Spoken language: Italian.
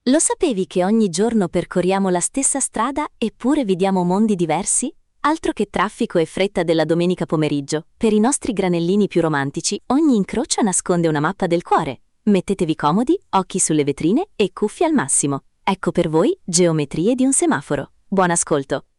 Lo sapevi che ogni giorno percorriamo la stessa strada eppure vediamo mondi diversi? Altro che traffico e fretta della domenica pomeriggio. Per i nostri granellini più romantici, ogni incrocio nasconde una mappa del cuore. Mettetevi comodi, occhi sulle vetrine e cuffie al massimo. Ecco per voi Geometrie di un semaforo. Buon ascolto!